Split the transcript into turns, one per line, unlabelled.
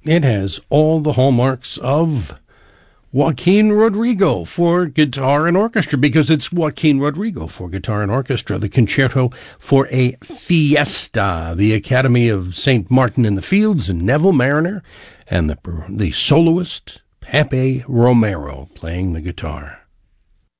It has all the hallmarks of Joaquin Rodrigo for guitar and orchestra, because it's Joaquin Rodrigo for guitar and orchestra, the Concerto for a Fiesta, the Academy of St. Martin in the Fields and Neville Mariner, and the soloist Pepe Romero playing the guitar.